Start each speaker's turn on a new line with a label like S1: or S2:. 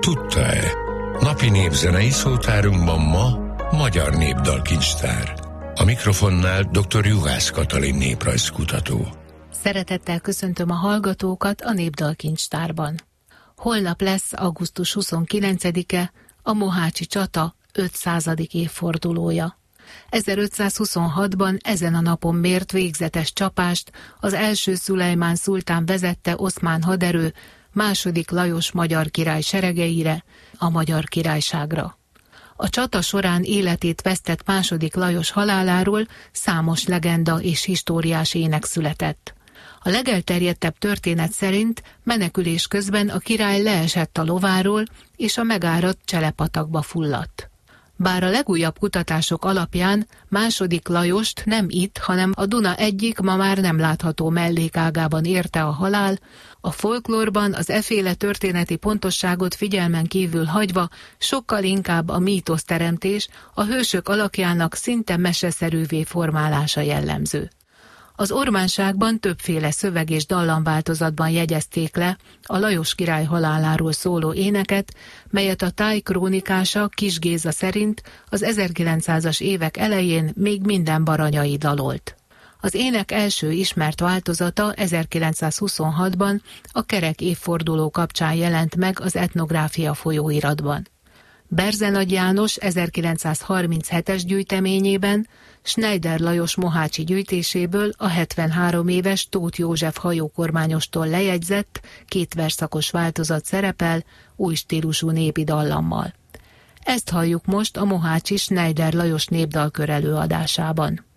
S1: Tudta-e? Napi népzenei szótárunkban ma Magyar Népdalkincstár. A mikrofonnál dr. Juhász Katalin néprajzkutató.
S2: Szeretettel köszöntöm a hallgatókat a Népdalkincstárban. Holnap lesz augusztus 29-e, a Mohácsi csata 500. évfordulója. 1526-ban ezen a napon mért végzetes csapást az első Szulejmán szultán vezette oszmán haderő II. Lajos magyar király seregeire, a Magyar Királyságra. A csata során életét vesztett II. Lajos haláláról számos legenda és históriás ének született. A legelterjedtebb történet szerint menekülés közben a király leesett a lováról, és a megáradt Cselepatakba fulladt. Bár a legújabb kutatások alapján II. Lajost nem itt, hanem a Duna egyik ma már nem látható mellékágában érte a halál, a folklórban az efféle történeti pontosságot figyelmen kívül hagyva sokkal inkább a mítoszteremtés, a hősök alakjának szinte meseszerűvé formálása jellemző. Az ormánságban többféle szöveg és dallamváltozatban jegyezték le a Lajos király haláláról szóló éneket, melyet a Táj krónikása Kiss Géza szerint az 1900-as évek elején még minden baranyai dalolt. Az ének első ismert változata 1926-ban a kerek évforduló kapcsán jelent meg az Etnográfia folyóiratban. Berzenagy János 1937-es gyűjteményében Schneider Lajos mohácsi gyűjtéséből a 73 éves Tóth József hajókormányostól lejegyzett 2 versszakos változat szerepel új stílusú népi dallammal. Ezt halljuk most a mohácsi Schneider Lajos népdalkör előadásában.